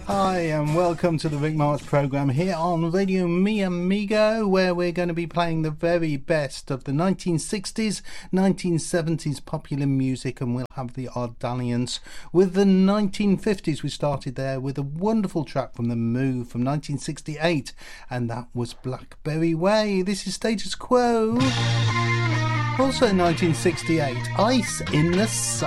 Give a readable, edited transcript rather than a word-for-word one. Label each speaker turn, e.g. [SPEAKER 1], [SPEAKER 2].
[SPEAKER 1] Hi and welcome to the Rick Marks programme here on Radio Mi Amigo, where we're going to be playing the very best of the 1960s, 1970s popular music, and we'll have the odd dalliance with the 1950s. We started there with a wonderful track from The Move from 1968, and that was Blackberry Way. This is Status Quo. Also 1968, Ice in the Sun.